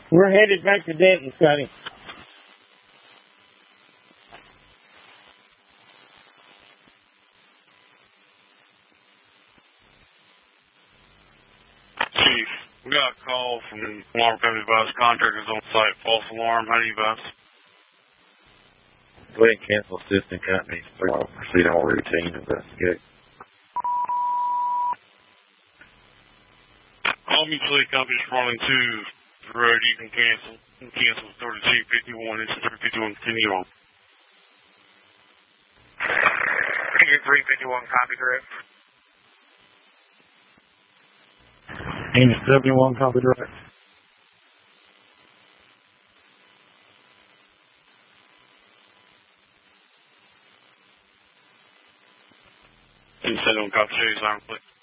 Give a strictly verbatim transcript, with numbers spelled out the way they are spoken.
We're headed back to Denton, Scotty. Chief, we got a call from alarm company advice contractors on site. False alarm. How do you advise? Go ahead and cancel assistant companies. Proceed on routine investigate. All mutual aid companies running to the road you can cancel. You can cancel thirty-two fifty-one. It's thirty fifty-one. Continue on. three fifty-one, copy, direct. Unit seventy-one, copy direct. Unit seventy-one, copy, show you siren, please.